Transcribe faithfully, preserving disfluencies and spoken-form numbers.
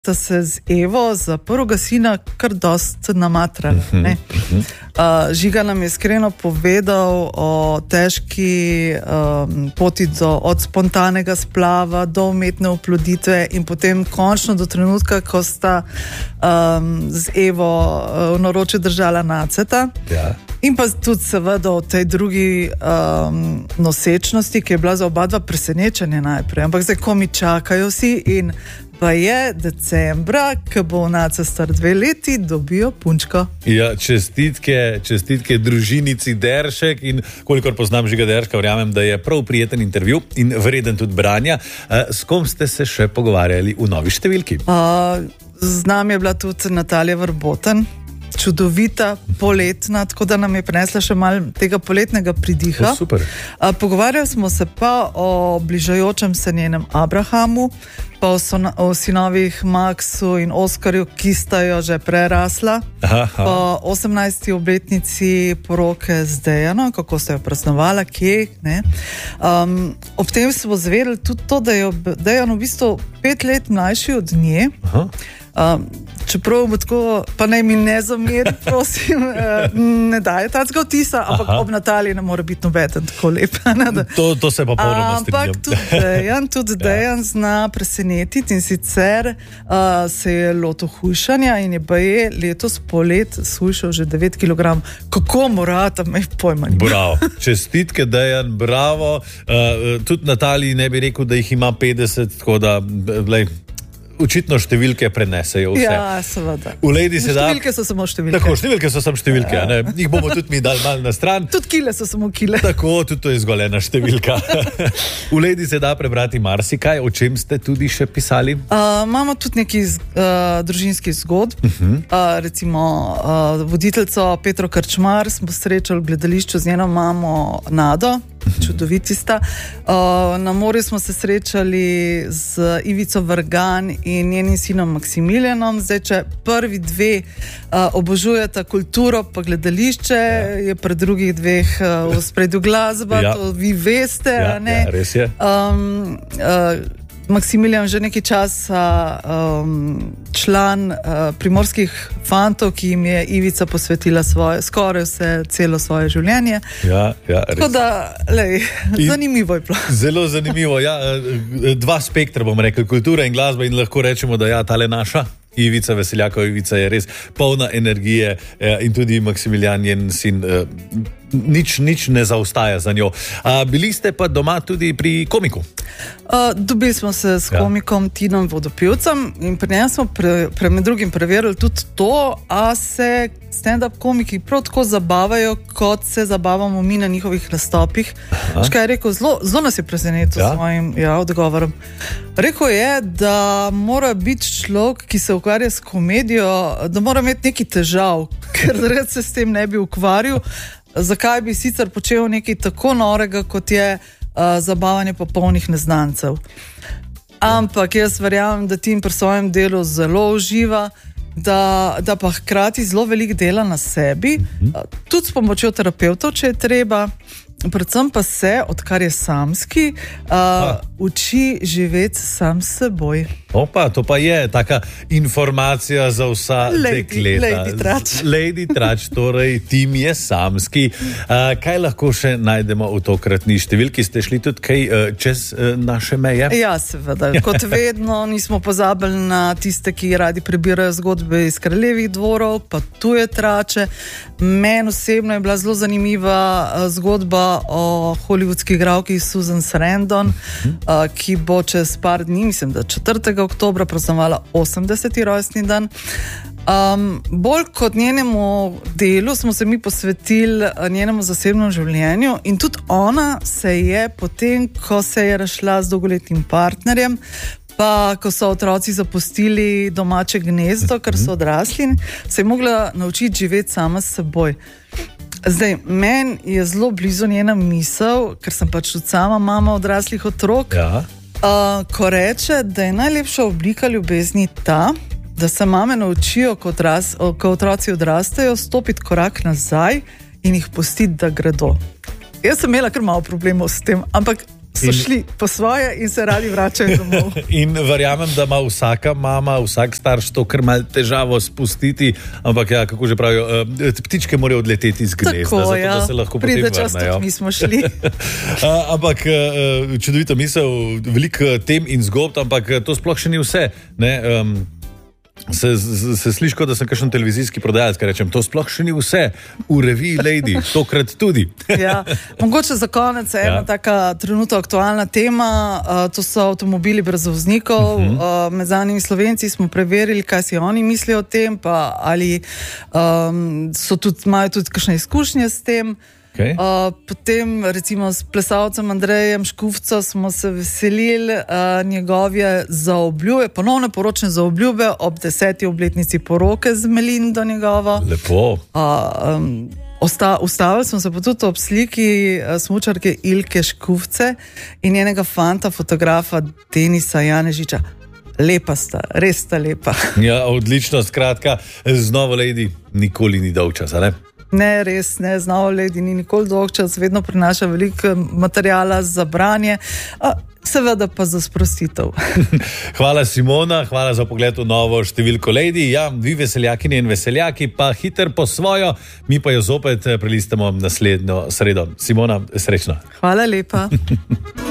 sta se z Evo za prvega sina kar dost namatrala. Uh-huh, uh-huh. uh, Žiga nam je iskreno povedal o težki um, poti do, od spontanega splava do umetne oploditve in potem končno do trenutka, ko sta um, z Evo uh, v naročju držala Naceta. Ja. In pa tudi seveda o tej drugi um, nosečnosti, ki je bila za oba dva presenečenje najprej. Ampak zdaj, ko mi čakajo vsi in pa je decembra, ko bo Naca star dve leti, dobijo punčko. Ja, čestitke, čestitke družinici Deršek in kolikor poznam Žiga Derška, verjamem, da je prav prijeten intervju in vreden tudi branja. S kom ste se še pogovarjali v novi številki? Uh, z nami je bila tudi Natalija Vrboten. Čudovita, poletna, tako da nam je prinesla še malo tega poletnega pridiha. O, super. A, pogovarjali smo se pa o bližajočem se njenem Abrahamu, pa o, sona, o sinovih Maksu in Oskarju, ki sta jo že prerasla. Aha. Po osemnajsti obletnici poroke z Dejanom, kako sta jo praznovala, kje, ne. Um, ob tem smo zvedeli tudi to, da je Dejan v bistvu pet let mlajši od nje. Aha. Um, čeprav bo tako, pa naj mi ne zameri, prosim, uh, ne daje takega vtisa, ampak Aha. ob Nataliji ne more biti nobeden tako lep. To, to se pa polno strinjam. Ampak tudi Dejan, tudi Dejan ja. zna presenetiti in sicer uh, se je lotil hujšanja in je baje letos polet shujšal že devet kilogramov. Kako morata, me pojma. Bravo, čestitke Dejan, bravo. Uh, tudi Nataliji ne bi rekel, da jih ima petdeset, tako da, lej, očitno številke prenesejo vse. Ja, seveda. Številke so samo številke. Tako, številke so samo številke. Ja. Ne? Jih bomo tudi mi dali malo na stran. Tudi kile so samo kile. Tako, tudi to je zgolj ena številka. V Lady se da prebrati marsikaj, o čem ste tudi še pisali? Uh, imamo tudi neki uh, družinski zgodb. Uh-huh. Uh, recimo uh, voditeljco Petro Krčmar smo srečali v gledališču z njeno mamo Nado. Čudoviti sta. Uh, na morju smo se srečali z Ivico Vrgan in njenim sinom Maksimilijanom. Zdaj, če prvi dve uh, obožujeta kulturo pa gledališče, ja. je pred drugih dveh uh, v spredju glasba, ja. to vi veste, ja, ne? Ja, res je. Um, uh, Maksimilijan že nekaj časa um, član uh, primorskih fantov, ki jim je Ivica posvetila svoje, skoraj vse, celo svoje življenje. Ja, ja, res. Tako da, lej, zanimivo je bilo. Zelo zanimivo, ja. Dva spektra, bom rekel, kultura in glasba in lahko rečemo, da ja, tale naša Ivica Veseljakova, Ivica je res polna energije eh, in tudi Maksimilijan, njen sin, eh, nič, nič ne zaostaja za njo. A, bili ste pa doma tudi pri komiku? Uh, dobili smo se s komikom ja. Tinom Vodopivcem in pri njem smo pre, pre med drugim preverili tudi to, a se stand-up komiki prav tako zabavajo, kot se zabavamo mi na njihovih nastopih. Škaj je rekel, zelo, zelo nas je presenetil ja. s svojim ja, odgovorom. Rekel je, da mora biti človek, ki se ukvarja s komedijo, da mora imeti neki težav, ker red se s tem ne bi ukvarjal. Zakaj bi sicer počel nekaj tako norega, kot je uh, zabavanje popolnih neznancev. Ampak jaz verjamem, da Tim pri svojem delu zelo uživa, da, da pa hkrati zelo veliko dela na sebi, uh, tudi s pomočjo terapevtov, če je treba, predvsem pa se, odkar je samski, uh, uči živeti sam s seboj. Opa, to pa je taka informacija za vsa Lady, dekleta. Lady Trač. Lady Trač, torej Tim je samski. Uh, kaj lahko še najdemo v tokratni številki? Ste šli tudi kaj uh, čez uh, naše meje? Ja, seveda. Kot vedno nismo pozabili na tiste, ki radi prebirajo zgodbe iz kraljevih dvorov, pa tuje Trače. Meni osebno je bila zelo zanimiva uh, zgodba o hollywoodski igralki Susan Sarandon, uh, ki bo čez par dni, mislim, da četrtega oktobra praznovala osemdeseti rojstni dan. Um, bolj kot njenemu delu smo se mi posvetili njenemu zasebnemu življenju in tudi ona se je potem, ko se je razšla z dolgoletnim partnerjem, pa ko so otroci zapustili domače gnezdo, ker so odrasli, se je mogla naučiti živeti sama s seboj. Zdaj, meni je zelo blizu njena misel, ker sem pač tudi sama mama odraslih otrok, ja. uh, ko reče, da je najlepša oblika ljubezni ta, da se mame naučijo, ko, odras, ko otroci odrastejo, stopiti korak nazaj in jih pustiti, da gredo. Jaz sem imela kar malo problemov s tem, ampak So in, šli po svoje in se radi vračajo domov. In verjamem, da ima vsaka mama, vsak starš to kar malo težavo spustiti, ampak ja, kako že pravijo, ptičke morajo odleteti iz gnezda, tako, zato ja. da se lahko pride potem čas, vrnejo. Mi smo šli. Ampak čudovita misel, veliko tem in zgodb, ampak to sploh še ni vse. Ne? Um, Se, se sliši, kot da sem kakšen televizijski prodajalec, kaj rečem, to sploh še ni vse, v reviji Lady, tokrat tudi. Ja, mogoče za konec je ena ja. taka trenutno aktualna tema, uh, to so avtomobili brez voznikov. Uh -huh. uh, med zadnjimi Slovenci smo preverili, kaj si oni mislijo o tem, pa ali um, so tudi, imajo tudi kakšne izkušnje s tem. Okay. Uh, potem recimo s plesalcem Andrejem Škufco smo se veselili uh, njegove zaobljube, ponovne poročne zaobljube ob deseti obletnici poroke z Melindo njegovo. Lepo. Uh, um, osta, ustavili smo se pa tudi ob sliki uh, smučarke Ilke Škufce in njenega fanta, fotografa Denisa Janežiča. Lepa sta, res sta lepa. Ja, odlično, skratka, z novo Lady nikoli ni dolg čas, ne? Ne, res ne, z novo Lady ni nikoli dolg čas, vedno prinaša veliko materijala za branje, a, seveda pa za sprostitev. Hvala Simona, hvala za pogled v novo številko Lady. Ja, vi veseljakini in veseljaki pa hiter po svojo, mi pa jo zopet prelistamo naslednjo sredo. Simona, srečno. Hvala lepa.